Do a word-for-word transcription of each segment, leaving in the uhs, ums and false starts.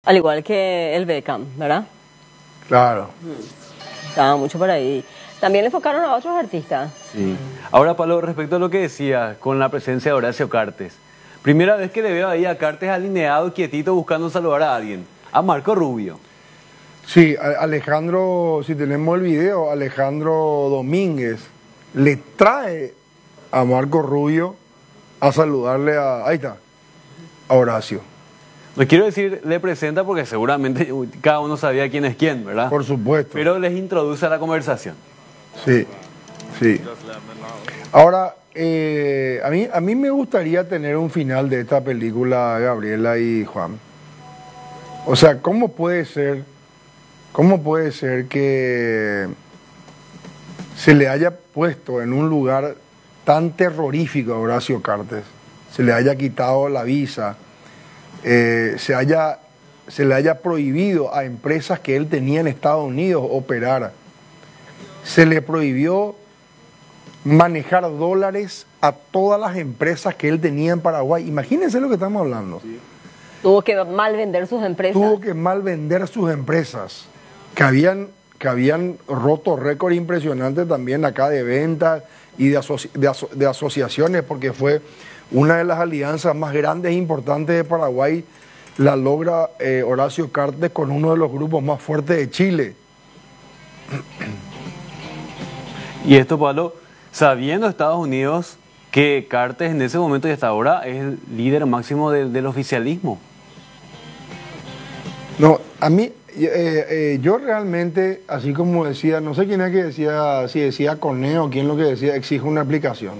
Al igual que el Beckham, ¿verdad? Claro. Estaba mucho por ahí. También le enfocaron a otros artistas. Sí. Ahora, Pablo, respecto a lo que decía con la presencia de Horacio Cartes. Primera vez que le veo ahí a Cartes alineado, quietito, buscando saludar a alguien. A Marco Rubio. Sí, Alejandro, si tenemos el video, Alejandro Domínguez le trae a Marco Rubio a saludarle a, ahí está, a Horacio. No quiero decir le presenta porque seguramente cada uno sabía quién es quién, ¿verdad? Por supuesto. Pero les introduce a la conversación. Sí, sí. Ahora, eh, a, mí, a mí me gustaría tener un final de esta película, Gabriela y Juan. O sea, ¿cómo puede ser, cómo puede ser que se le haya puesto en un lugar tan terrorífico a Horacio Cartes? Se le haya quitado la visa, eh, se, haya, se le haya prohibido a empresas que él tenía en Estados Unidos operar. Se le prohibió manejar dólares a todas las empresas que él tenía en Paraguay. Imagínense lo que estamos hablando. Sí. Tuvo que mal vender sus empresas. Tuvo que mal vender sus empresas, que habían, que habían roto récord impresionante también acá de ventas y de, asoci de, aso de asociaciones, porque fue una de las alianzas más grandes e importantes de Paraguay, la logra eh, Horacio Cartes con uno de los grupos más fuertes de Chile. Y esto, Pablo, sabiendo Estados Unidos que Cartes en ese momento y hasta ahora es el líder máximo del, del oficialismo. No, a mí, eh, eh, yo realmente, así como decía, no sé quién es que decía, si decía Corneo o quién lo que decía, exige una aplicación.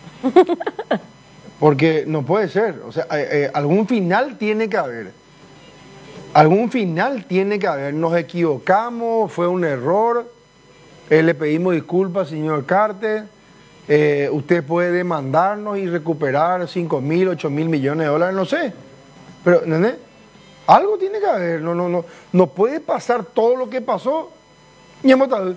Porque no puede ser, o sea, eh, eh, algún final tiene que haber. Algún final tiene que haber. Nos equivocamos, fue un error, eh, le pedimos disculpas, señor Cartes, eh, usted puede demandarnos y recuperar cinco mil, ocho mil millones de dólares, no sé. Pero, ¿entendés? Algo tiene que haber, no, no, no, no puede pasar todo lo que pasó y hemos estado...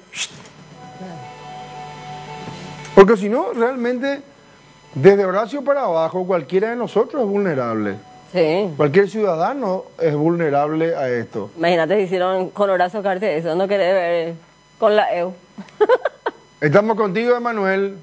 Porque si no, realmente, desde Horacio para abajo, cualquiera de nosotros es vulnerable. Sí. Cualquier ciudadano es vulnerable a esto. Imagínate si hicieron con Horacio Cartes eso, no querés ver con la E U. Estamos contigo, Emanuel.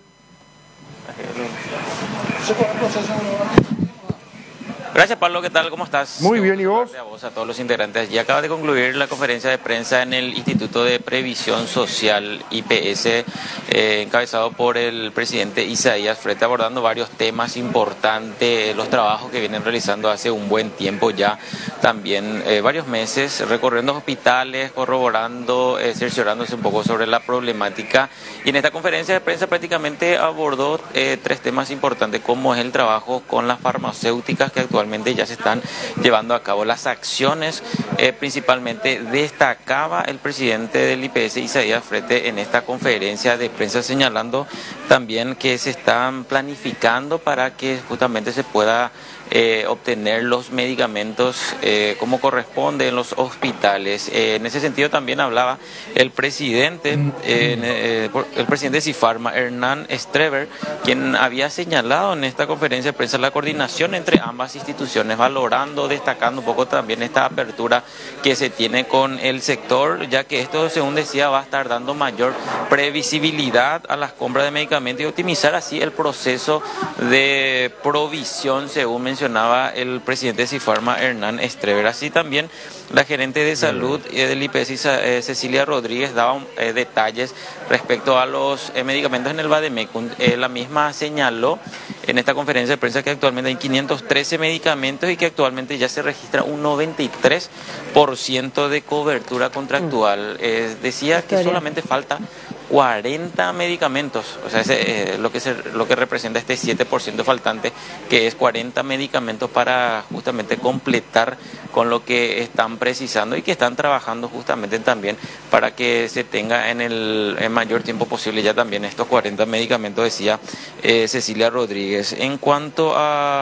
Gracias, Pablo. ¿Qué tal? ¿Cómo estás? Muy bien, ¿y vos? A vos, a todos los integrantes. Y acaba de concluir la conferencia de prensa en el Instituto de Previsión Social, I P S, eh, encabezado por el presidente Isaías Frete, abordando varios temas importantes, los trabajos que vienen realizando hace un buen tiempo ya, también eh, varios meses, recorriendo hospitales, corroborando, eh, cerciorándose un poco sobre la problemática. Y en esta conferencia de prensa prácticamente abordó eh, tres temas importantes, como es el trabajo con las farmacéuticas que actualmente ya se están llevando a cabo, las acciones, eh, principalmente destacaba el presidente del I P S, Isaías Frete, en esta conferencia de prensa, señalando también que se están planificando para que justamente se pueda Eh, obtener los medicamentos eh, como corresponde en los hospitales. Eh, en ese sentido también hablaba el presidente, eh, eh, el presidente de Cifarma, Hernán Strever, quien había señalado en esta conferencia de prensa la coordinación entre ambas instituciones, valorando, destacando un poco también esta apertura que se tiene con el sector, ya que esto, según decía, va a estar dando mayor previsibilidad a las compras de medicamentos y optimizar así el proceso de provisión, según mencionaba el presidente de Cifarma, Hernán Strever. Así también la gerente de salud eh, del I P S, eh, Cecilia Rodríguez, daba eh, detalles respecto a los eh, medicamentos en el Vademecum. Eh, la misma señaló en esta conferencia de prensa que actualmente hay quinientos trece medicamentos y que actualmente ya se registra un noventa y tres por ciento de cobertura contractual. Eh, decía que solamente falta cuarenta medicamentos, o sea, ese, eh, lo que se, lo que representa este siete por ciento faltante, que es cuarenta medicamentos para justamente completar con lo que están precisando y que están trabajando justamente también para que se tenga en el en mayor tiempo posible ya también estos cuarenta medicamentos, decía eh, Cecilia Rodríguez. En cuanto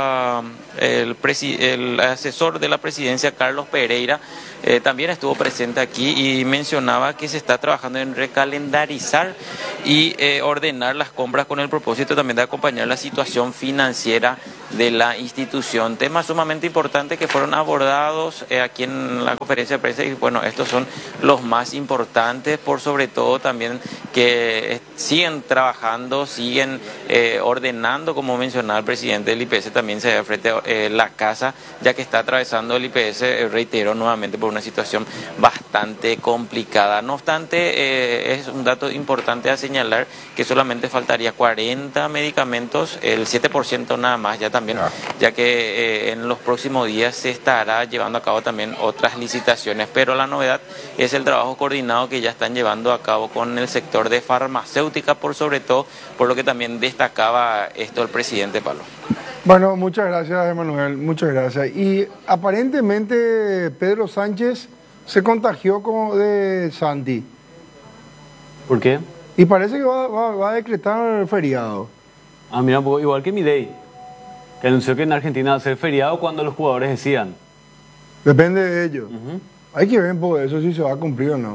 a el, presi el asesor de la presidencia, Carlos Pereira, eh, también estuvo presente aquí y mencionaba que se está trabajando en recalendarizar y eh, ordenar las compras con el propósito también de acompañar la situación financiera de la institución. Temas sumamente importantes que fueron abordados eh, aquí en la conferencia de prensa y bueno, estos son los más importantes, por sobre todo también que eh, siguen trabajando, siguen eh, ordenando, como mencionaba el presidente del I P S, también se ve frente a eh, la casa, ya que está atravesando el I P S, eh, reitero nuevamente, por una situación bastante complicada. No obstante, eh, es un dato importante a señalar que solamente faltaría cuarenta medicamentos, el siete por ciento nada más ya también, ya que eh, en los próximos días se estará llevando a cabo también otras licitaciones, pero la novedad es el trabajo coordinado que ya están llevando a cabo con el sector de farmacéutica, por sobre todo, por lo que también destacaba esto el presidente Pablo. Bueno, muchas gracias, Emanuel, muchas gracias. Y aparentemente Pedro Sánchez se contagió con, de Santi. ¿Por qué? Y parece que va, va, va a decretar feriado. Ah, mira, pues, igual que Milei, que anunció que en Argentina va a ser feriado cuando los jugadores decían. Depende de ellos. Uh-huh. Hay que ver por eso si se va a cumplir o no.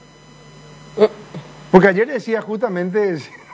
Porque ayer decía justamente...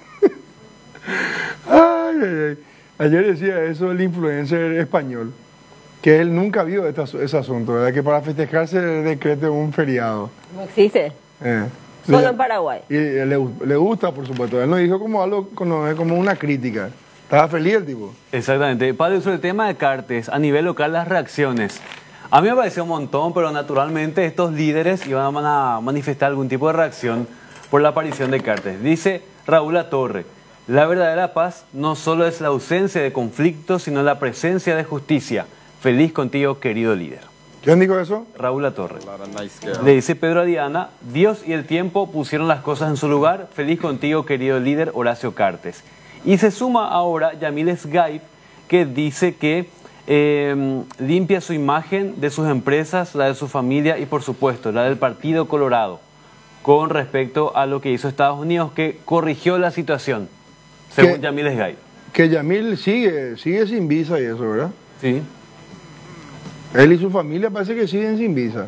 ay, ay, ay. Ayer decía eso el influencer español, que él nunca vio esta, ese asunto, ¿verdad? Que para festejar se decrete un feriado. No existe. Eh. Solo Le- en Paraguay. Y le, le gusta, por supuesto. Él no dijo como algo, como, como una crítica. Estaba feliz el tipo. Exactamente. Padre, sobre el tema de Cartes, a nivel local las reacciones. A mí me pareció un montón, pero naturalmente estos líderes iban a manifestar algún tipo de reacción por la aparición de Cartes. Dice Raúl Latorre, la verdadera paz no solo es la ausencia de conflictos, sino la presencia de justicia. Feliz contigo, querido líder. ¿Quién dijo eso? Raúl Latorre. Le dice Pedro a Diana, Dios y el tiempo pusieron las cosas en su lugar. Feliz contigo, querido líder Horacio Cartes. Y se suma ahora Yamil Sgaib, que dice que eh, limpia su imagen de sus empresas, la de su familia y por supuesto la del Partido Colorado, con respecto a lo que hizo Estados Unidos, que corrigió la situación, según ¿Qué? Yamil Sgaib. Que Yamil sigue, sigue sin visa y eso, ¿verdad? Sí. Él y su familia parece que siguen sin visa.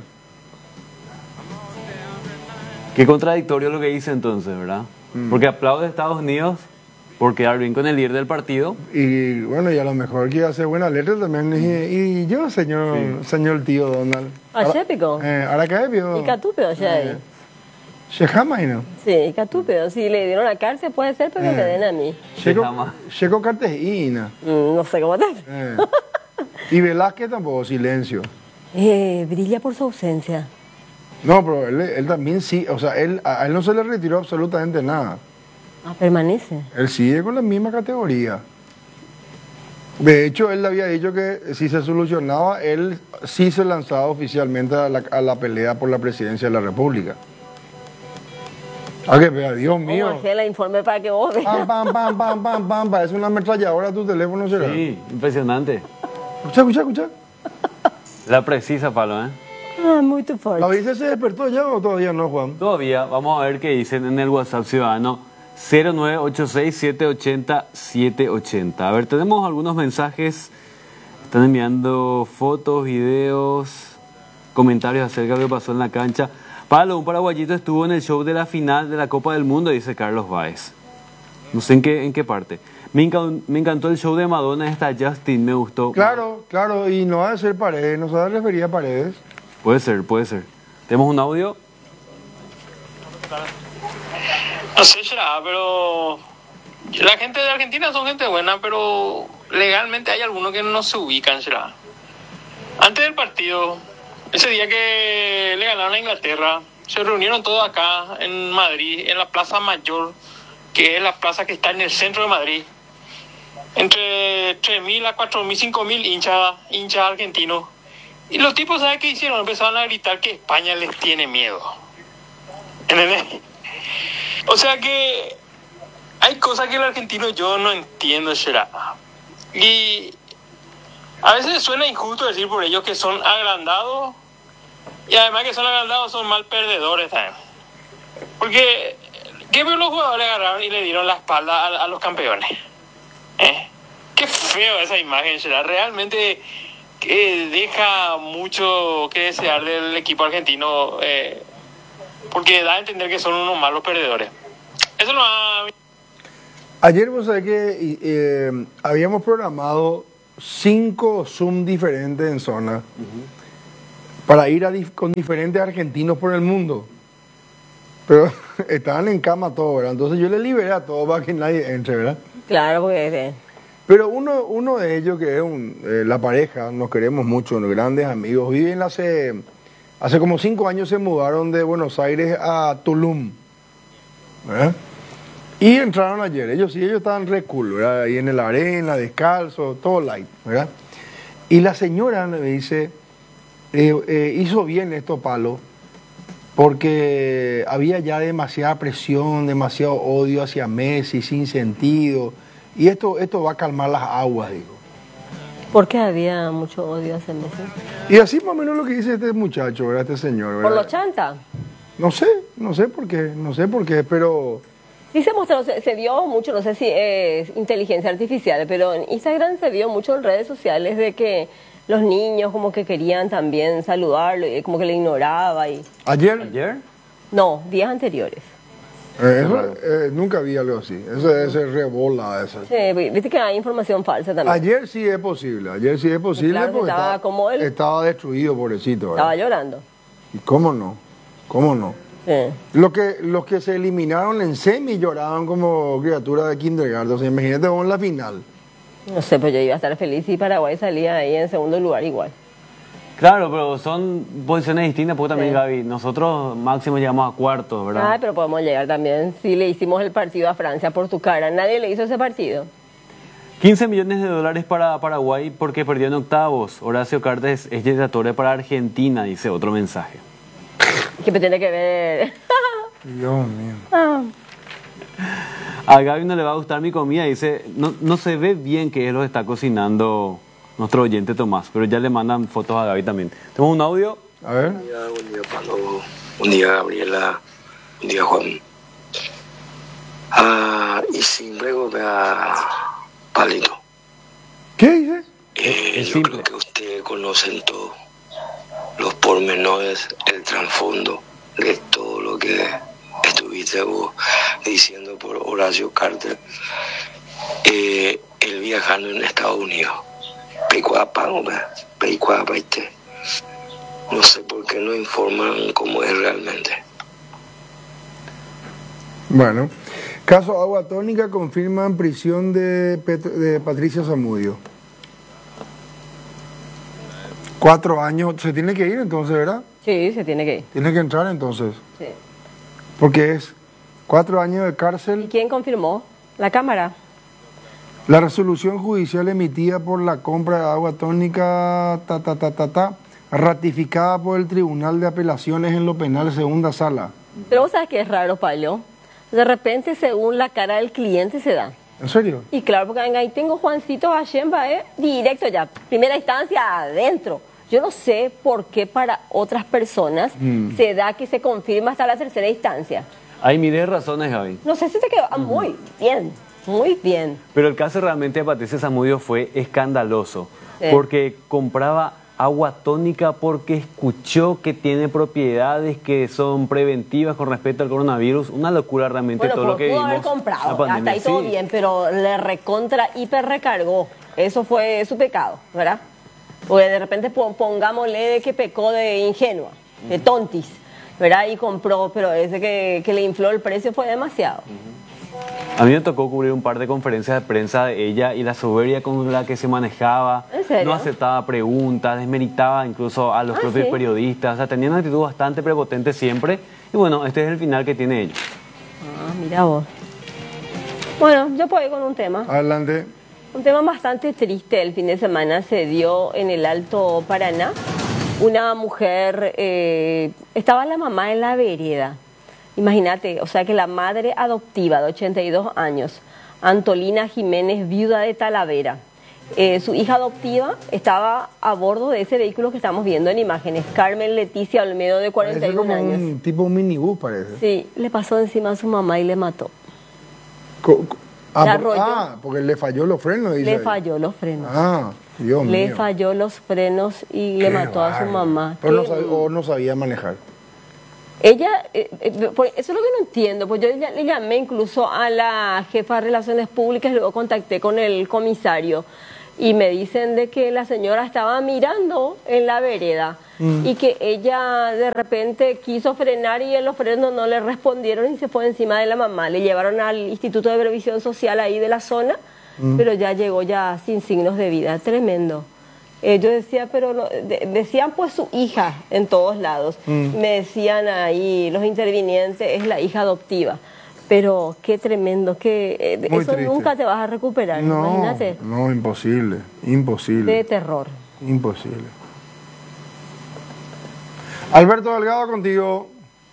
Qué contradictorio lo que dice entonces, ¿verdad? Mm. Porque aplaude a Estados Unidos por quedar bien con el líder del partido. Y bueno, y a lo mejor que hace buena letra también. Y, y yo, señor, Sí. señor tío Donald. Ayer picó. Eh, ahora cae, pio. Y Catúpeo ayer. Se jama y no. Sí, y Catúpeo. Si le dieron la cárcel puede ser, pero Eh. me den a mí. Checo, jama. Checo Cartesina. Mm, no sé cómo te... Eh. Y Velázquez tampoco, silencio. Eh, brilla por su ausencia. No, pero él, él también sí, o sea, él, a él no se le retiró absolutamente nada. Ah, permanece. Él sigue con la misma categoría. De hecho, él había dicho que si se solucionaba, él sí se lanzaba oficialmente a la, a la pelea por la presidencia de la República. Ah, que vea, Dios mío. Como la informe para que vos veas. Pam, pam, pam, pam, pam, pam, parece una ametralladora tu teléfono, ¿será? Sí, impresionante. Escucha, escucha, escucha. La precisa, Pablo, ¿eh? Ah, muy tu ¿La fuerte. viste se despertó ya o todavía no, Juan? Todavía, vamos a ver qué dicen en el WhatsApp ciudadano cero nueve ocho seis, siete ocho cero, siete ocho cero. A ver, tenemos algunos mensajes. Están enviando fotos, videos, comentarios acerca de lo que pasó en la cancha. Pablo, un paraguayito estuvo en el show de la final de la Copa del Mundo, dice Carlos Báez. No sé en qué, en qué parte. Me, encan- me encantó el show de Madonna, esta Justin, me gustó. Claro, claro, y no va a ser Paredes, no se va a referir a Paredes. Puede ser, puede ser. ¿Tenemos un audio? No sé, será, pero la gente de Argentina son gente buena, pero legalmente hay algunos que no se ubican, será. Antes del partido, ese día que le ganaron a Inglaterra, se reunieron todos acá en Madrid, en la Plaza Mayor, que es la plaza que está en el centro de Madrid. Entre tres mil a cuatro mil, cinco mil hinchas, hinchas argentinos. Y los tipos, ¿saben qué hicieron? Empezaron a gritar que España les tiene miedo. ¿Entendés? O sea que hay cosas que el argentino yo no entiendo, será. Y a veces suena injusto decir por ellos que son agrandados. Y además que son agrandados, son mal perdedores también. Porque, ¿qué veo los jugadores agarraron y le dieron la espalda a, a los campeones? ¿Eh? Qué feo esa imagen, será. Realmente que deja mucho que desear del equipo argentino, eh, porque da a entender que son unos malos perdedores. Eso no ha... Ayer vos sabés que eh, habíamos programado cinco Zoom diferentes en zona para ir a dif- con diferentes argentinos por el mundo. Pero estaban en cama todos, ¿verdad? Entonces yo les liberé a todos para que nadie entre, ¿verdad? Claro, porque... Pero uno, uno de ellos, que es un, eh, la pareja, nos queremos mucho, grandes amigos, viven hace, hace como cinco años, se mudaron de Buenos Aires a Tulum, ¿verdad? Y entraron ayer, ellos sí, ellos estaban re cool, ¿verdad? Ahí en la arena, descalzo, todo light, ¿verdad? Y la señora me dice, eh, eh, hizo bien estos palos, porque había ya demasiada presión, demasiado odio hacia Messi, sin sentido. Y esto, esto va a calmar las aguas, digo. ¿Por qué había mucho odio hacia Messi? Y así más o menos lo que dice este muchacho, ¿verdad? Este señor, ¿verdad? ¿Por los chanta? No sé, no sé por qué, no sé por qué, pero... Sí se mostró, se, se vio mucho, no sé si es inteligencia artificial, pero en Instagram se vio mucho en redes sociales de que los niños como que querían también saludarlo y como que le ignoraba y... Ayer, ¿Ayer? No, días anteriores. eh, eso, eh, nunca vi algo así, eso es rebola esa. Sí, viste que hay información falsa también. Ayer sí es posible, ayer sí es posible Claro que porque estaba estaba, como él. estaba destruido, pobrecito, Estaba ¿verdad? llorando. ¿Y cómo no? ¿Cómo no? Sí. Los que, los que se eliminaron en semi lloraban como criaturas de kindergarten. O sea, imagínate vos en la final. No sé, pues yo iba a estar feliz y Paraguay salía ahí en segundo lugar igual. Claro, pero son posiciones distintas porque también, Sí. Gaby, nosotros máximo llegamos a cuartos, ¿verdad? Ay, pero podemos llegar también. Si le hicimos el partido a Francia por tu cara, nadie le hizo ese partido. quince millones de dólares para Paraguay porque perdió en octavos. Horacio Cartes es director para Argentina, dice otro mensaje. ¿Qué me tiene que ver? Dios mío. Ah, A Gaby no le va a gustar mi comida, dice, no, no se ve bien que él lo está cocinando nuestro oyente Tomás, pero ya le mandan fotos a Gaby también. Tenemos un audio. A ver. Buen día, buen día, Pablo. Buen día, Gabriela. Buen día, Juan. Ah, y sin luego a Palito. ¿Qué dice? Eh, Es yo simple. creo que ustedes conocen todo. Los pormenores, el trasfondo de todo lo que estuviste vos diciendo por Horacio Carter. Eh, él viajando en Estados Unidos. Pecuapa, hombre. Pecuapa, ¿viste? No sé por qué no informan cómo es realmente. Bueno. Caso Agua Tónica confirman prisión de, Petro- de Patricia Zamudio. Cuatro años. Se tiene que ir entonces, ¿verdad? sí, se tiene que ir. Tiene que entrar entonces. Sí. Porque es cuatro años de ¿Y cárcel. quién confirmó? La Cámara. La resolución judicial emitida por la compra de agua tónica, ta, ta, ta, ta, ta, ratificada por el Tribunal de Apelaciones en lo Penal, segunda sala. Pero vos sabes que es raro, Pablo. De repente, según la cara del cliente, se da. ¿En serio? Y claro, porque ahí tengo Juancito Hachemba, ¿eh? Directo ya. Primera instancia, adentro. Yo no sé por qué para otras personas Mm. se da que se confirma hasta la tercera instancia. Hay miles de razones, Gaby. No sé si te quedó ah, muy bien, muy bien. Pero el caso realmente de Patricia Zamudio fue escandaloso, Sí. porque compraba agua tónica porque escuchó que tiene propiedades que son preventivas con respecto al coronavirus. Una locura realmente Bueno, todo pues, lo que pudo vimos. haber comprado, la pandemia. hasta ahí todo Sí. bien, pero le recontra, hiper recargó. Eso fue su pecado, ¿verdad? Porque de repente po- pongámosle de que pecó de ingenua, de tontis, ¿verdad? Y compró, pero ese que, que le infló el precio fue demasiado. A mí me tocó cubrir un par de conferencias de prensa de ella y la soberbia con la que se manejaba. ¿En serio? No aceptaba preguntas, desmeritaba incluso a los Ah, propios ¿sí? periodistas. O sea, tenía una actitud bastante prepotente siempre. Y bueno, este es el final que tiene ella. Ah, mira vos. Bueno, yo puedo ir con un tema. Adelante. Un tema bastante triste el fin de semana se dio en el Alto Paraná. Una mujer, eh, estaba la mamá en la vereda. Imagínate, o sea que la madre adoptiva de ochenta y dos años, Antolina Jiménez, viuda de Talavera, eh, su hija adoptiva estaba a bordo de ese vehículo que estamos viendo en imágenes, Carmen Leticia Olmedo, de cuarenta y Parece uno como años. un tipo un minibús, parece. Sí, le pasó encima a su mamá y le mató. Co- co- ah, La por- arrolló. ah, porque le falló los frenos. dice Le ahí. falló los frenos. Ah, Dios mío. Le falló los frenos y le Qué mató a su bárbaro. mamá. Pero no Qué- sabía, o no sabía manejar. Ella, eh, eh, por- eso es lo que no entiendo, pues yo ya- le llamé incluso a la jefa de Relaciones Públicas, luego contacté con el comisario. y me dicen de que la señora estaba mirando en la vereda mm. y que ella de repente quiso frenar y en los frenos no le respondieron y se fue encima de la mamá. Le llevaron al Instituto de Previsión Social ahí de la zona, mm. pero ya llegó ya sin signos de vida. Tremendo. Eh, yo decía, pero no, de, decían pues su hija en todos lados. Mm. Me decían ahí los intervinientes, es la hija adoptiva. Pero qué tremendo, que eh, eso triste. Nunca te vas a recuperar, no, imagínate. No, imposible, imposible. De terror. Imposible. Alberto Delgado, contigo.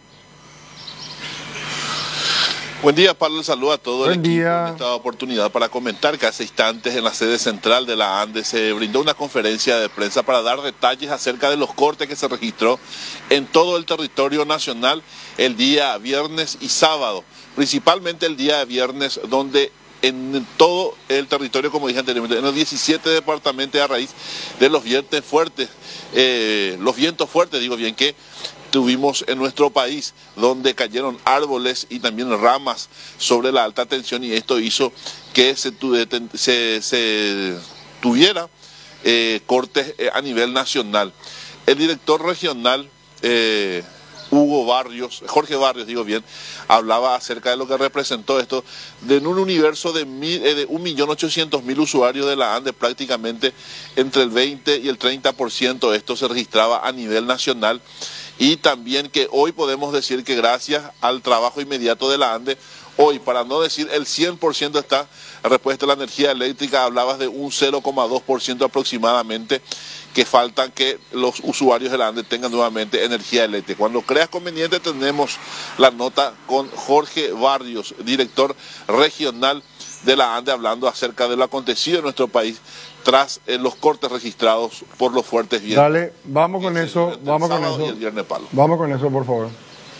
Buen día, Pablo, el saludo a todo Buen el equipo día. en esta oportunidad para comentar que hace instantes en la sede central de la ANDE se brindó una conferencia de prensa para dar detalles acerca de los cortes que se registró en todo el territorio nacional el día viernes y sábado, principalmente el día viernes, donde en todo el territorio, como dije anteriormente, en los diecisiete departamentos a raíz de los vientos fuertes, eh, los vientos fuertes, digo bien, que tuvimos en nuestro país, donde cayeron árboles y también ramas sobre la alta tensión, y esto hizo que se, se, se tuviera eh, cortes eh, a nivel nacional. El director regional, eh, Hugo Barrios, Jorge Barrios, digo bien, hablaba acerca de lo que representó esto, de en un universo de, mil, eh, de un millón ochocientos mil usuarios de la ANDE, prácticamente entre el veinte y el treinta por ciento de esto se registraba a nivel nacional. Y también que hoy podemos decir que gracias al trabajo inmediato de la ANDE, hoy, para no decir el cien por ciento está respuesta a la energía eléctrica, hablabas de un cero coma dos por ciento aproximadamente, que falta que los usuarios de la ANDE tengan nuevamente energía eléctrica. Cuando creas conveniente tenemos la nota con Jorge Barrios, director regional de la ANDE, hablando acerca de lo acontecido en nuestro país tras eh, los cortes registrados por los fuertes vientos. Dale, vamos con eso, vamos con eso. Y el viernes palo. Vamos con eso, por favor.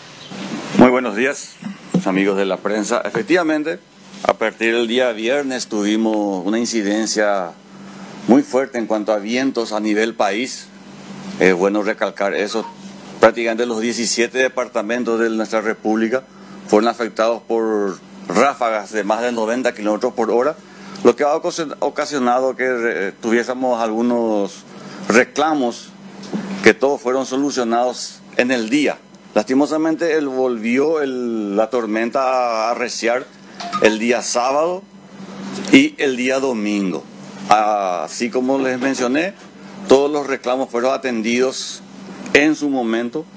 Muy buenos días, amigos de la prensa. Efectivamente, a partir del día viernes tuvimos una incidencia muy fuerte en cuanto a vientos a nivel país. Es bueno recalcar eso. Prácticamente los diecisiete departamentos de nuestra república fueron afectados por ráfagas de más de noventa kilómetros por hora, lo que ha ocasionado que tuviésemos algunos reclamos que todos fueron solucionados en el día. Lastimosamente él volvió el, la tormenta a arreciar el día sábado y el día domingo. Así como les mencioné, todos los reclamos fueron atendidos en su momento.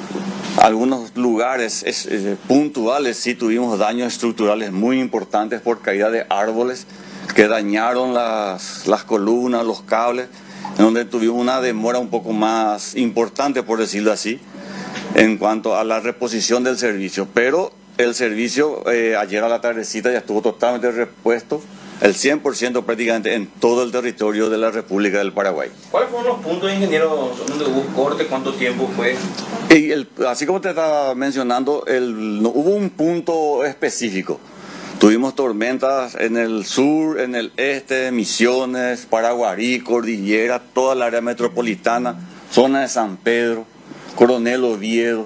Algunos lugares es, es, puntuales sí tuvimos daños estructurales muy importantes por caída de árboles que dañaron las, las columnas, los cables, en donde tuvimos una demora un poco más importante, por decirlo así, en cuanto a la reposición del servicio. Pero el servicio eh, ayer a la tardecita ya estuvo totalmente repuesto, el cien por ciento prácticamente en todo el territorio de la República del Paraguay. ¿Cuáles fueron los puntos, ingeniero, donde hubo corte? ¿Cuánto tiempo fue? Y el, así como te estaba mencionando, el, no, hubo un punto específico. Tuvimos tormentas en el sur, en el este, Misiones, Paraguarí, Cordillera, toda el área metropolitana, zona de San Pedro, Coronel Oviedo,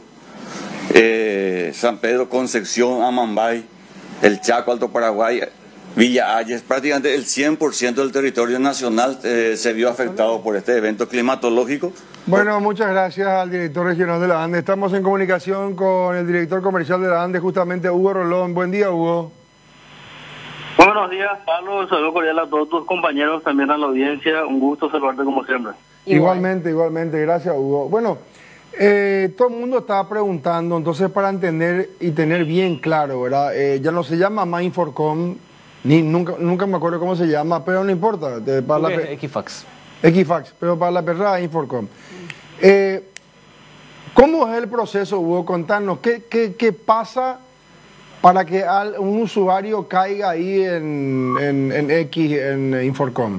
eh, San Pedro, Concepción, Amambay, el Chaco, Alto Paraguay, Villa Ayes. Prácticamente el cien por ciento del territorio nacional eh, se vio afectado por este evento climatológico. Bueno, muchas gracias al director regional de la ANDE. Estamos en comunicación con el director comercial de la ANDE, justamente Hugo Rolón. Buen día, Hugo. Buenos días, Pablo. Un saludo cordial a todos tus compañeros, también a la audiencia. Un gusto saludarte como siempre. Igualmente, igualmente. Gracias, Hugo. Bueno, eh, todo el mundo estaba preguntando, entonces para entender y tener bien claro, ¿verdad? Eh, ya no se llama Mainforcom, ni nunca nunca me acuerdo cómo se llama, pero no importa. De, para la Equifax. Equifax, pero para la perrada Inforcom. Eh, ¿Cómo es el proceso, Hugo? Contanos, ¿qué, qué, qué pasa para que al, un usuario caiga ahí en, en, en X, en Inforcom?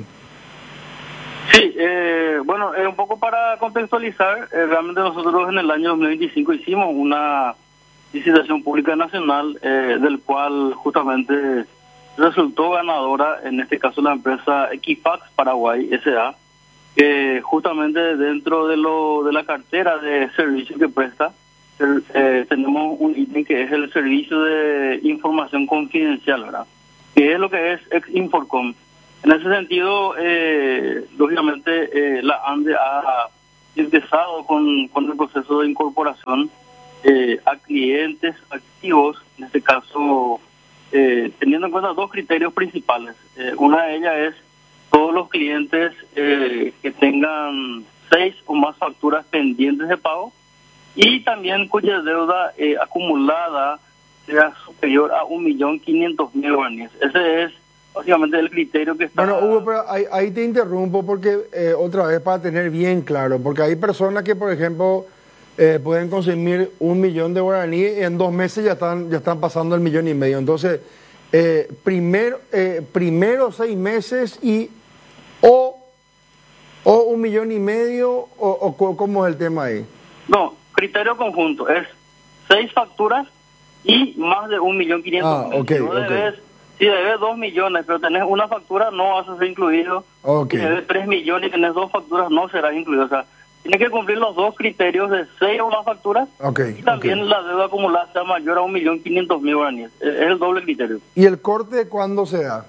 Sí, eh, bueno, eh, un poco para contextualizar, eh, realmente nosotros en el año dos mil veinticinco hicimos una licitación pública nacional, eh, del cual justamente resultó ganadora, en este caso la empresa Equifax Paraguay S A, que justamente dentro de lo de la cartera de servicios que presta, eh, tenemos un ítem que es el servicio de información confidencial, ¿verdad? Que es lo que es Ex Inforcom. En ese sentido, eh, lógicamente, eh, la ANDE ha empezado con, con el proceso de incorporación eh, a clientes activos, en este caso, eh, teniendo en cuenta dos criterios principales. Eh, una de ellas es todos los clientes eh, que tengan seis o más facturas pendientes de pago y también cuya deuda eh, acumulada sea superior a un millón quinientos mil guaraníes. Ese es básicamente el criterio que está... Bueno, Hugo, pero ahí, ahí te interrumpo porque eh, otra vez para tener bien claro, porque hay personas que, por ejemplo, eh, pueden consumir un millón de guaraníes y en dos meses ya están ya están pasando el millón y medio. Entonces, eh, primero, eh, primero seis meses y o, o un millón y medio o, o ¿cómo es el tema ahí? No, criterio conjunto, es seis facturas y más de un millón quinientos mil. Ah, okay, si okay. debes, si debes dos millones, pero tenés una factura, no vas a ser incluido. Okay. Si debes tres millones y tenés dos facturas, no serás incluido. O sea, tienes que cumplir los dos criterios de seis o más facturas. Okay, y también okay. la deuda acumulada sea mayor a un millón quinientos mil guaraníes. Es el doble criterio. ¿Y el corte cuándo se da?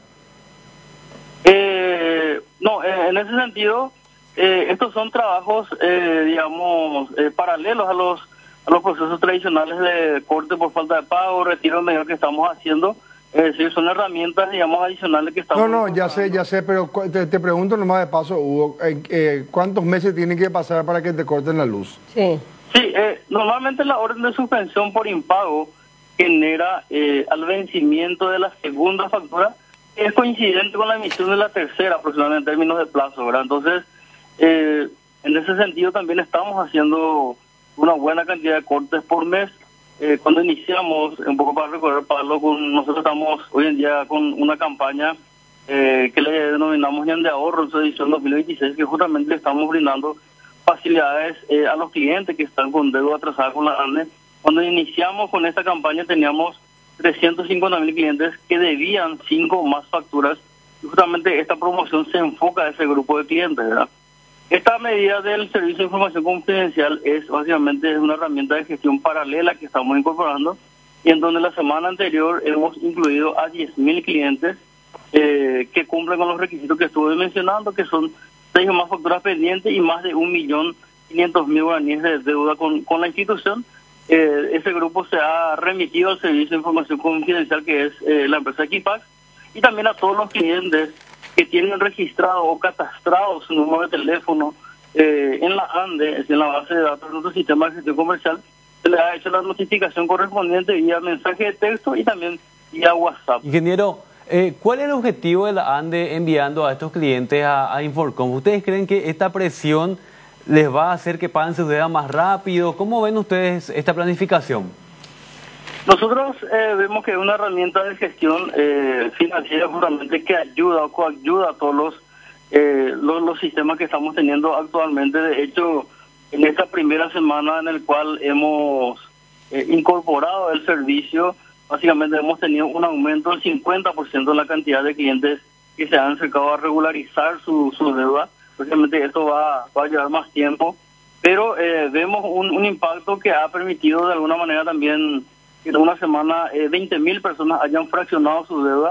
Eh, no, eh, en ese sentido, eh, estos son trabajos, eh, digamos, eh, paralelos a los a los procesos tradicionales de corte por falta de pago, retiro medio que estamos haciendo. Es decir, son herramientas, digamos, adicionales que estamos... No, no, ya sé, ya sé, pero te, te pregunto nomás de paso, Hugo, eh, eh, ¿cuántos meses tienen que pasar para que te corten la luz? Sí. Sí, eh, normalmente la orden de suspensión por impago genera eh, al vencimiento de la segunda factura, es coincidente con la emisión de la tercera, aproximadamente en términos de plazo, ¿verdad? Entonces, eh, en ese sentido también estamos haciendo una buena cantidad de cortes por mes. Eh, cuando iniciamos, un poco para recorrer Pablo, con, nosotros estamos hoy en día con una campaña eh, que le denominamos Ñan de Ahorro en su edición dos mil veintiséis, que justamente le estamos brindando facilidades eh, a los clientes que están con deuda atrasada con la ANDE. Cuando iniciamos con esta campaña teníamos trescientos cincuenta mil clientes que debían cinco o más facturas, y justamente esta promoción se enfoca a ese grupo de clientes, ¿verdad? Esta medida del Servicio de Información Confidencial es básicamente una herramienta de gestión paralela que estamos incorporando, y en donde la semana anterior hemos incluido a diez mil clientes eh, que cumplen con los requisitos que estuve mencionando, que son seis o más facturas pendientes y más de un millón quinientos mil guaraníes de deuda con, con la institución. Eh, ese grupo se ha remitido al Servicio de Información Confidencial, que es eh, la empresa Equipax, y también a todos los clientes que tienen registrado o catastrado su número de teléfono eh, en la ANDE, es en la base de datos de nuestro sistema de gestión comercial. Se le ha hecho la notificación correspondiente vía mensaje de texto y también vía WhatsApp. Ingeniero, eh, ¿cuál es el objetivo de la ANDE enviando a estos clientes a, a Inforcom? ¿Ustedes creen que esta presión les va a hacer que paguen sus deudas más rápido? ¿Cómo ven ustedes esta planificación? Nosotros eh, vemos que es una herramienta de gestión eh, financiera justamente que ayuda o coayuda a todos los, eh, los los sistemas que estamos teniendo actualmente. De hecho, en esta primera semana en el cual hemos eh, incorporado el servicio, básicamente hemos tenido un aumento del cincuenta por ciento en la cantidad de clientes que se han acercado a regularizar su, su deuda. Obviamente esto va, va a llevar más tiempo, pero eh, vemos un, un impacto que ha permitido de alguna manera también que en una semana eh, veinte mil personas hayan fraccionado su deuda.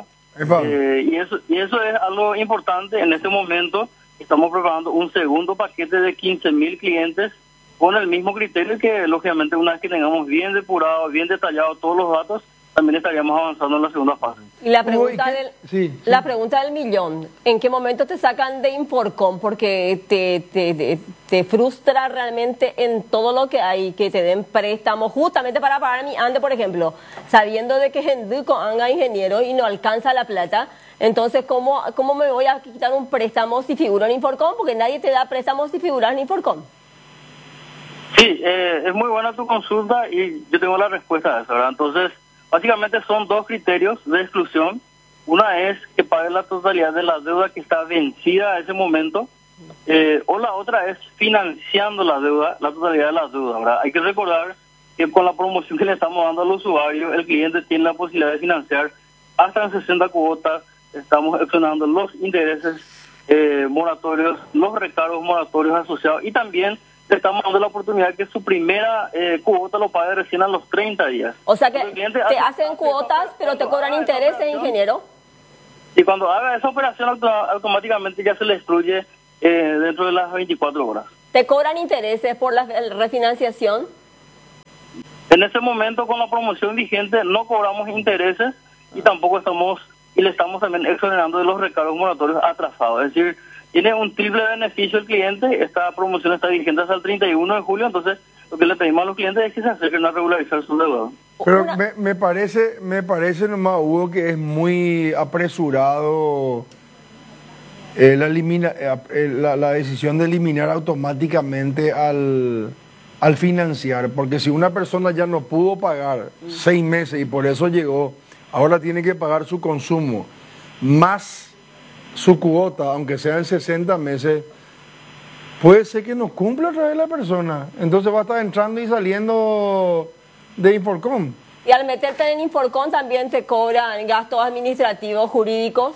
Eh, y, eso, y eso es algo importante. En este momento estamos preparando un segundo paquete de quince mil clientes con el mismo criterio, que lógicamente una vez que tengamos bien depurado, bien detallado todos los datos, también estaríamos avanzando en la segunda fase. Y la pregunta, del, sí, sí. la pregunta del millón, ¿en qué momento te sacan de Inforcom? Porque te, te, te, te frustra realmente en todo lo que hay, que te den préstamos justamente para pagar mi ANDE, por ejemplo, sabiendo de que Genduco haga ingeniero y no alcanza la plata. Entonces, ¿cómo, ¿cómo me voy a quitar un préstamo si figuro en Inforcom? Porque nadie te da préstamos si figuras en Inforcom. Sí, eh, es muy buena tu consulta y yo tengo la respuesta a eso, ¿verdad? Entonces, básicamente son dos criterios de exclusión. Una es que pague la totalidad de la deuda que está vencida a ese momento, eh, o la otra es financiando la deuda, la totalidad de la deuda, ¿verdad? Hay que recordar que con la promoción que le estamos dando al usuario, el cliente tiene la posibilidad de financiar hasta en sesenta cuotas. Estamos exonando los intereses eh, moratorios, los recargos moratorios asociados, y también le estamos dando la oportunidad que su primera eh, cuota lo pague recién a los treinta días. O sea que te hace, hacen cuotas, pero te cobran intereses, ingeniero. Y cuando haga esa operación auto- automáticamente ya se le destruye eh, dentro de las veinticuatro horas. ¿Te cobran intereses por la refinanciación? En ese momento, con la promoción vigente, no cobramos intereses y tampoco estamos, y le estamos también exonerando de los recargos moratorios atrasados. Es decir, tiene un triple beneficio el cliente. Esta promoción está vigente hasta el treinta y uno de julio, entonces lo que le pedimos a los clientes es que se acerquen a regularizar su deuda. Pero me, me parece, me parece nomás, Hugo, que es muy apresurado eh, la, elimina, eh, la, la decisión de eliminar automáticamente al, al financiar, porque si una persona ya no pudo pagar seis meses y por eso llegó, ahora tiene que pagar su consumo, más su cuota, aunque sea en sesenta meses, puede ser que no cumpla otra vez la persona. Entonces va a estar entrando y saliendo de Inforcom. Y al meterte en Inforcom también te cobran gastos administrativos, jurídicos.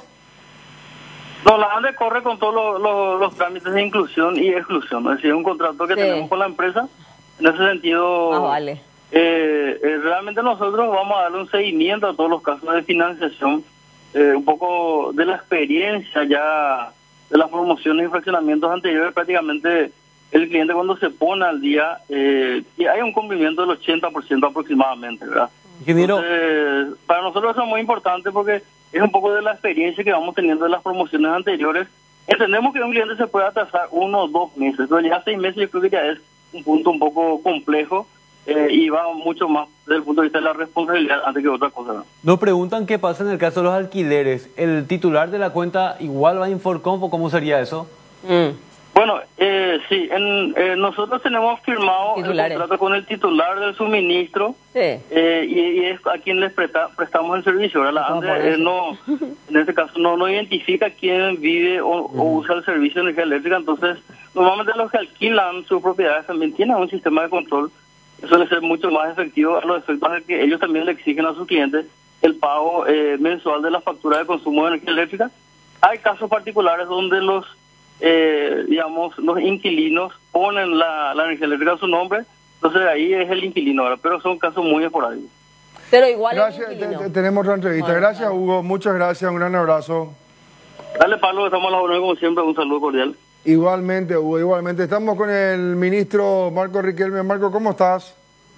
No, la ANDE corre con todos los, los, los trámites de inclusión y exclusión. Es decir, un contrato que Sí. tenemos con la empresa. En ese sentido, Ah, vale. eh, eh, realmente nosotros vamos a darle un seguimiento a todos los casos de financiación, eh, un poco de la experiencia ya de las promociones y fraccionamientos anteriores. Prácticamente el cliente, cuando se pone al día, eh, y hay un cumplimiento del ochenta por ciento aproximadamente, ¿verdad? Ingeniero, Entonces, para nosotros eso es muy importante porque es un poco de la experiencia que vamos teniendo de las promociones anteriores. Entendemos que un cliente se puede atrasar uno o dos meses, pero ya seis meses yo creo que ya es un punto un poco complejo eh, y va mucho más desde el punto de vista de la responsabilidad antes que otra cosa, ¿no? nos preguntan qué pasa en el caso de los alquileres. ¿El titular de la cuenta igual va a Inforcom o cómo sería eso? Mm. Bueno, eh, sí, en, eh, nosotros tenemos firmado Titulares. el contrato con el titular del suministro. Sí. Eh, y, y es a quien les presta, prestamos el servicio. Ahora la No, ANDE por eh, eso. no, en este caso no, no identifica quién vive o, o usa el servicio de energía eléctrica, entonces normalmente los que alquilan sus propiedades también tienen un sistema de control que suele ser mucho más efectivo a los efectos de que ellos también le exigen a sus clientes el pago eh, mensual de la factura de consumo de energía eléctrica. Hay casos particulares donde los eh, digamos, los inquilinos ponen la, la energía eléctrica a su nombre, entonces ahí es el inquilino ahora, pero son casos muy esporádicos. Pero igual Gracias, es te- inquilino. te- tenemos otra entrevista. Bueno, Gracias, claro. Hugo. Muchas gracias. Un gran abrazo. Dale, Pablo, estamos a la orden como siempre, un saludo cordial. Igualmente, Hugo, igualmente. Estamos con el ministro Marco Riquelme. Marco, ¿cómo estás?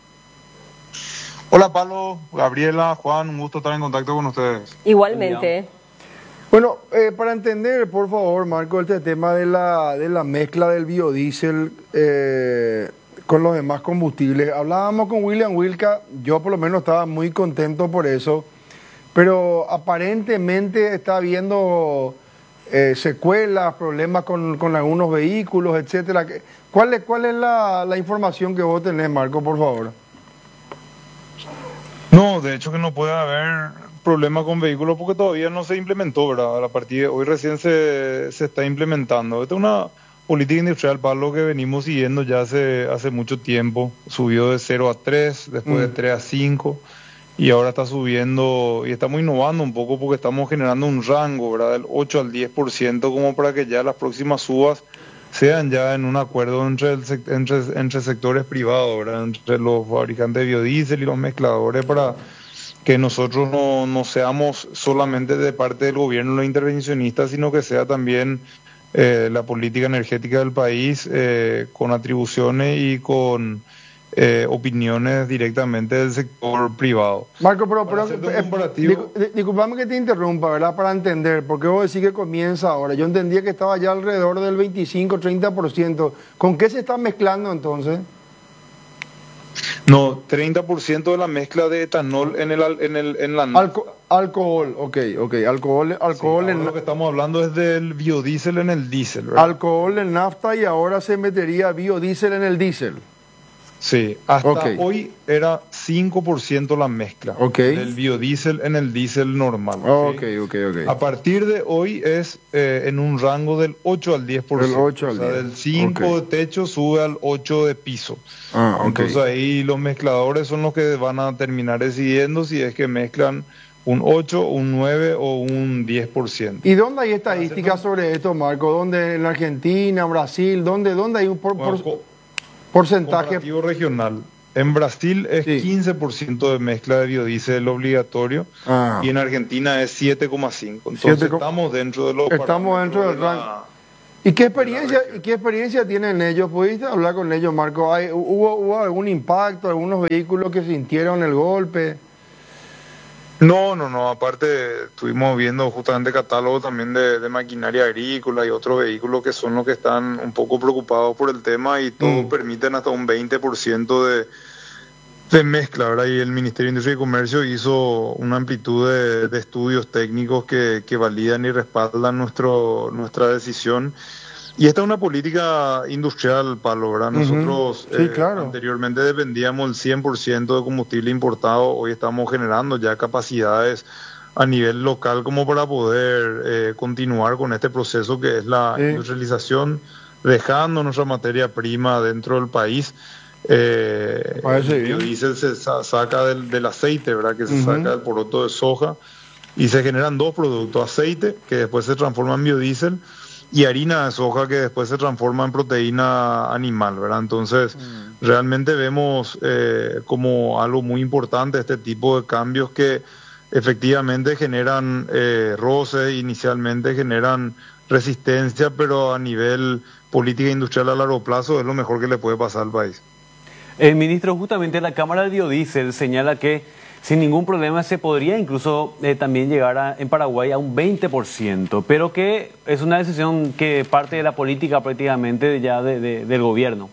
Hola Pablo, Gabriela, Juan, un gusto estar en contacto con ustedes. Igualmente. Bueno, eh, para entender, por favor, Marco, este tema de la, de la mezcla del biodiesel eh, con los demás combustibles. Hablábamos con William Wilca, yo por lo menos estaba muy contento por eso, pero aparentemente está habiendo eh, secuelas, problemas con, con algunos vehículos, etcétera. ¿Cuál es, cuál es la, la información que vos tenés, Marco, por favor? No, de hecho que no puede haber problema con vehículos porque todavía no se implementó, ¿verdad? A partir de hoy recién se, se está implementando. Esta es una política industrial, Pablo, que venimos siguiendo ya hace, hace mucho tiempo. Subió de cero a tres, después Mm. de tres a cinco, y ahora está subiendo, y estamos innovando un poco porque estamos generando un rango, ¿verdad? Del ocho al diez por ciento, como para que ya las próximas subas sean ya en un acuerdo entre, el, sec- entre, entre sectores privados, ¿verdad? Entre los fabricantes de biodiesel y los mezcladores, para que nosotros no, no seamos solamente de parte del gobierno los intervencionistas, sino que sea también eh, la política energética del país eh, con atribuciones y con eh, opiniones directamente del sector privado. Marco, pero, pero Para hacerte un eh, comparativo- dicu- di- disculpame que te interrumpa, ¿verdad? Para entender, porque vos decís que comienza ahora. Yo entendía que estaba ya alrededor del veinticinco, treinta por ciento. ¿Con qué se está mezclando entonces? No, treinta por ciento de la mezcla de etanol en el, al- en el en la Alco- alcohol, ok, ok. Alcohol, alcohol, Ahora en, lo que estamos hablando es del biodiesel en el diésel, ¿verdad? alcohol en nafta y ahora se metería biodiesel en el diésel. Sí, hasta Ok. hoy era cinco por ciento la mezcla Ok. del biodiesel en el diésel normal. ¿sí? Ok, ok, A ok. partir de hoy es eh, en un rango del ocho al diez por ciento. Del ocho al o sea, diez. del cinco Ok. de techo sube al ocho de piso. Ah, ok. Entonces ahí los mezcladores son los que van a terminar decidiendo si es que mezclan un ocho, un nueve o un diez por ciento. ¿Y dónde hay estadísticas sobre esto, Marco? ¿Dónde? ¿En la Argentina, Brasil? ¿Dónde, dónde hay un por- Bueno, por- co- porcentaje? comparativo regional. En Brasil es Sí. quince por ciento de mezcla de biodiesel obligatorio Ah. y en Argentina es siete coma cinco. Entonces siete co- estamos dentro de los Estamos parámetros dentro del de la- rango. ¿Y qué experiencia, ¿y qué experiencia tienen ellos? ¿Pudiste hablar con ellos, Marco? ¿Hay, hubo, ¿Hubo algún impacto, algunos vehículos que sintieron el golpe? No, no, no. Aparte, estuvimos viendo justamente catálogo también de, de maquinaria agrícola y otros vehículos que son los que están un poco preocupados por el tema y todos Mm. permiten hasta un veinte por ciento de, de mezcla, ¿verdad? Y el Ministerio de Industria y Comercio hizo una amplitud de, de estudios técnicos que, que validan y respaldan nuestro, nuestra decisión. Y esta es una política industrial, Pablo, ¿verdad? Ujú. Nosotros Sí, eh, claro. anteriormente dependíamos del cien por ciento de combustible importado, hoy estamos generando ya capacidades a nivel local como para poder eh, continuar con este proceso que es la Sí. industrialización, dejando nuestra materia prima dentro del país. Eh, Parece el bien. biodiesel se sa- saca del, del aceite, ¿verdad? Que se Ujú. saca del poroto de soja y se generan dos productos, aceite que después se transforma en biodiesel y harina de soja que después se transforma en proteína animal, ¿verdad? Entonces, realmente vemos eh, como algo muy importante este tipo de cambios que efectivamente generan eh, roces, inicialmente generan resistencia, pero a nivel política industrial a largo plazo es lo mejor que le puede pasar al país. El ministro, justamente la Cámara del Biodiesel señala que sin ningún problema se podría incluso eh, también llegar a, en Paraguay a un veinte por ciento, pero que es una decisión que parte de la política prácticamente ya de, de, del gobierno.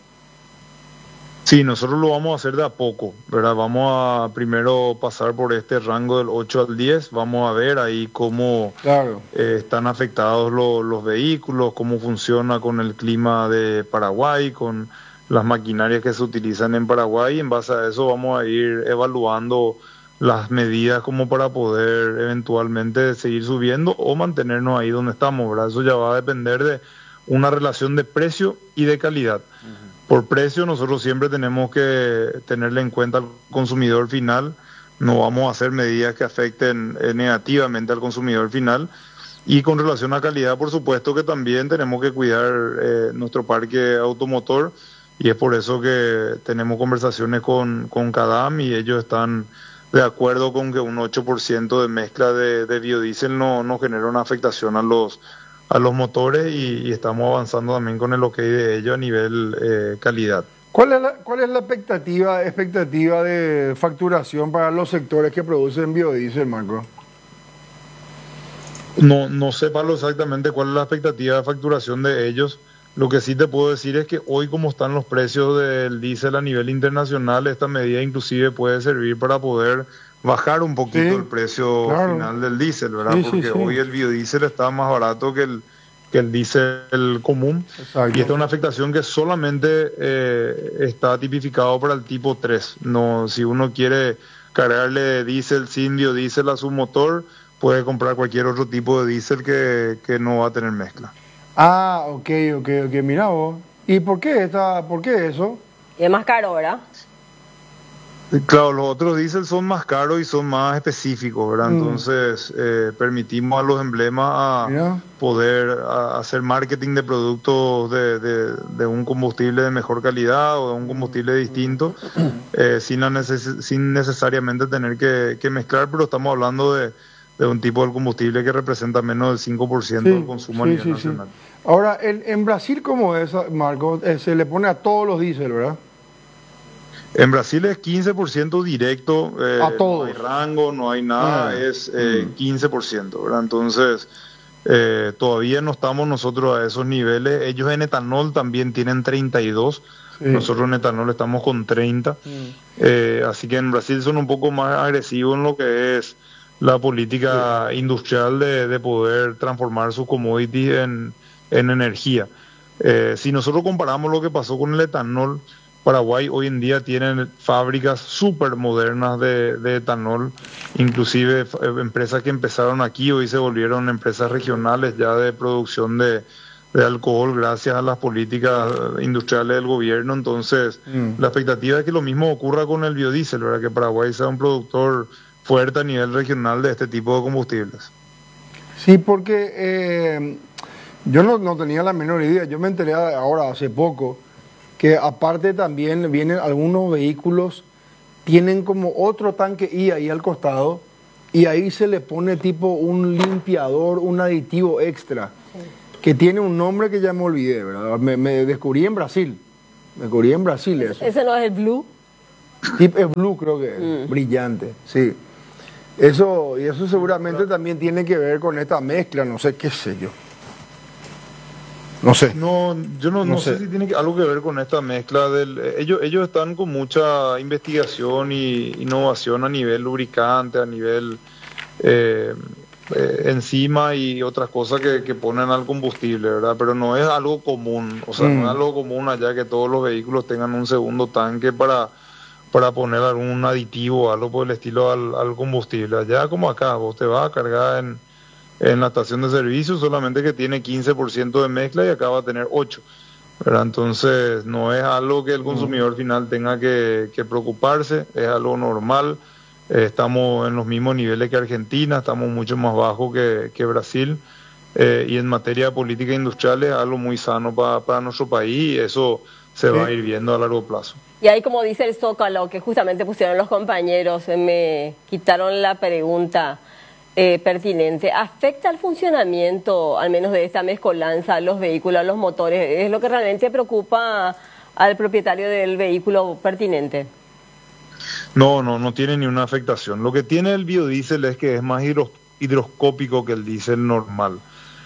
Sí, nosotros lo vamos a hacer de a poco, ¿verdad? Vamos a primero pasar por este rango del ocho al diez, vamos a ver ahí cómo Claro. eh, están afectados lo- los vehículos, cómo funciona con el clima de Paraguay, con las maquinarias que se utilizan en Paraguay, y en base a eso vamos a ir evaluando las medidas como para poder eventualmente seguir subiendo o mantenernos ahí donde estamos, ¿verdad? Eso ya va a depender de una relación de precio y de calidad. Por precio nosotros siempre tenemos que tenerle en cuenta al consumidor final, no vamos a hacer medidas que afecten eh, negativamente al consumidor final. Y con relación a calidad, por supuesto que también tenemos que cuidar eh, nuestro parque automotor, y es por eso que tenemos conversaciones con, con CADAM y ellos están de acuerdo con que un ocho por ciento de mezcla de, de biodiesel no, no genera una afectación a los a los motores y, y estamos avanzando también con el ok de ello a nivel eh, calidad. ¿Cuál es la, cuál es la expectativa, expectativa de facturación para los sectores que producen biodiesel, Marco? No, no sé, Pablo, exactamente cuál es la expectativa de facturación de ellos. Lo que sí te puedo decir es que hoy, como están los precios del diésel a nivel internacional, esta medida inclusive puede servir para poder bajar un poquito Sí, el precio claro. final del diésel, ¿verdad? Sí, sí, Porque sí. hoy el biodiesel está más barato que el que el diésel común. Exacto. Y esta es una afectación que solamente eh, está tipificado para el tipo tres. No, si uno quiere cargarle diésel sin biodiesel a su motor, puede comprar cualquier otro tipo de diésel que, que no va a tener mezcla. Ah, ok, ok, ok, mira vos. ¿Y por qué, esta, por qué eso? Y es más caro, ¿verdad? Claro, los otros diésel son más caros y son más específicos, ¿verdad? Mm. Entonces, eh, permitimos a los emblemas a Mira. poder a- hacer marketing de productos de, de- de un combustible de mejor calidad o de un combustible distinto, eh, sin, la neces- sin necesariamente tener que, que mezclar, pero estamos hablando de, de un tipo de combustible que representa menos del cinco por ciento Sí, del consumo a sí, nivel sí, sí. nacional. Ahora, en, en Brasil, ¿cómo es, Marco? Eh, se le pone a todos los diésel, ¿verdad? En Brasil es quince por ciento directo, eh, A todos. no hay rango, no hay nada, Ah. es eh, quince por ciento, ¿verdad? Entonces, eh, todavía no estamos nosotros a esos niveles. Ellos en etanol también tienen treinta y dos, Sí. nosotros en etanol estamos con treinta. Eh, así que en Brasil son un poco más agresivos en lo que es la política industrial de, de poder transformar sus commodities en, en energía. Eh, si nosotros comparamos lo que pasó con el etanol, Paraguay hoy en día tiene fábricas súper modernas de, de etanol, inclusive f- eh, empresas que empezaron aquí hoy se volvieron empresas regionales ya de producción de, de alcohol gracias a las políticas eh, industriales del gobierno. Entonces, Mm. la expectativa es que lo mismo ocurra con el biodiesel, ¿verdad? Que Paraguay sea un productor fuerte a nivel regional de este tipo de combustibles. Sí, porque eh, yo no, no tenía la menor idea. Yo me enteré ahora, hace poco, que aparte también vienen algunos vehículos, tienen como otro tanque I ahí al costado, y ahí se le pone tipo un limpiador, un aditivo extra, sí, que tiene un nombre que ya me olvidé, ¿verdad? Me, me descubrí en Brasil, me descubrí en Brasil eso. ¿Ese no es el Blue? Tip es Blue, creo que es, mm. brillante, sí. Eso, y eso seguramente también tiene que ver con esta mezcla, no sé, qué sé yo. No sé. No, yo no, no, no sé. sé si tiene algo que ver con esta mezcla del... Ellos, ellos están con mucha investigación y innovación a nivel lubricante, a nivel eh, eh, enzima y otras cosas que, que ponen al combustible, ¿verdad? Pero no es algo común, o sea, mm. no es algo común allá que todos los vehículos tengan un segundo tanque para... para poner algún aditivo o algo por el estilo al, al combustible. Allá como acá, vos te vas a cargar en, en la estación de servicio, solamente que tiene quince por ciento de mezcla y acá va a tener ocho por ciento, ¿verdad? Entonces no es algo que el consumidor final tenga que, que preocuparse, es algo normal. Eh, estamos en los mismos niveles que Argentina, estamos mucho más bajos que, que Brasil, eh, y en materia de política industrial es algo muy sano para, para nuestro país, y eso se va a ir viendo a largo plazo. Y ahí, como dice el Zócalo, que justamente pusieron los compañeros, me quitaron la pregunta eh, pertinente. ¿Afecta el funcionamiento, al menos de esta mezcolanza, a los vehículos, a los motores? ¿Es lo que realmente preocupa al propietario del vehículo pertinente? No, no, no tiene ni una afectación. Lo que tiene el biodiesel es que es más hidro, hidroscópico que el diésel normal.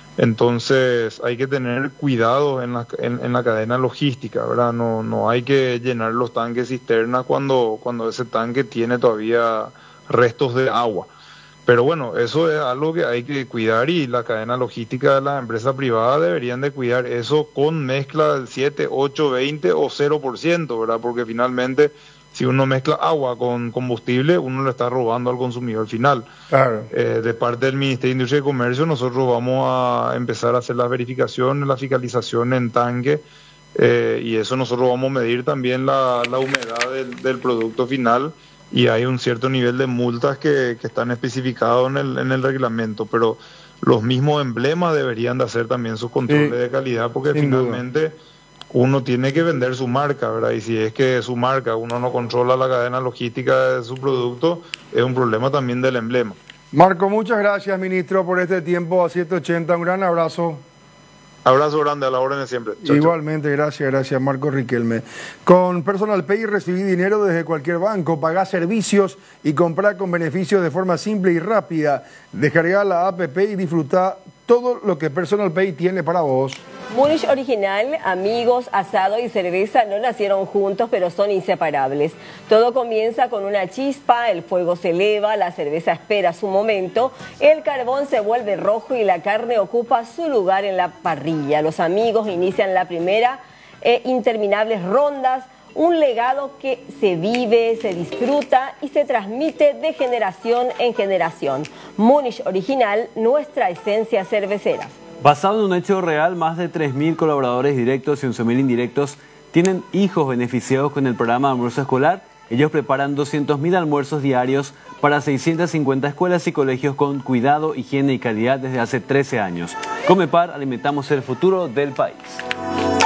Entonces hay que tener cuidado en la, en, en la cadena logística, ¿verdad? No, no hay que llenar los tanques cisternas cuando, cuando ese tanque tiene todavía restos de agua. Pero bueno, eso es algo que hay que cuidar, y la cadena logística de las empresas privadas deberían de cuidar eso con mezcla del siete, ocho, veinte o cero por ciento, ¿verdad? Porque finalmente, si uno mezcla agua con combustible, uno le está robando al consumidor final. Claro. Eh, de parte del Ministerio de Industria y Comercio, nosotros vamos a empezar a hacer las verificaciones, la fiscalización en tanque, eh, y eso nosotros vamos a medir también la, la humedad del, del producto final, y hay un cierto nivel de multas que, que están especificados en el, en el reglamento, pero los mismos emblemas deberían de hacer también sus controles sí, de calidad, porque finalmente... duda. Uno tiene que vender su marca, ¿verdad? Y si es que su marca, uno no controla la cadena logística de su producto, es un problema también del emblema. Marco, muchas gracias, ministro, por este tiempo a siete ochenta. Un gran abrazo. Abrazo grande, a la orden de siempre. Chau, Igualmente, chau. gracias, gracias, Marco Riquelme. Con Personal Pay recibí dinero desde cualquier banco, pagá servicios y comprá con beneficios de forma simple y rápida. Descargá la app y disfrutá todo lo que Personal Pay tiene para vos. Munich Original, amigos, asado y cerveza no nacieron juntos, pero son inseparables. Todo comienza con una chispa, el fuego se eleva, la cerveza espera su momento, el carbón se vuelve rojo y la carne ocupa su lugar en la parrilla. Los amigos inician la primera e interminables rondas, un legado que se vive, se disfruta y se transmite de generación en generación. Munich Original, nuestra esencia cervecera. Basado en un hecho real, más de tres mil colaboradores directos y once mil indirectos tienen hijos beneficiados con el programa de almuerzo escolar. Ellos preparan doscientos mil almuerzos diarios para seiscientas cincuenta escuelas y colegios con cuidado, higiene y calidad desde hace trece años. Comepar, alimentamos el futuro del país.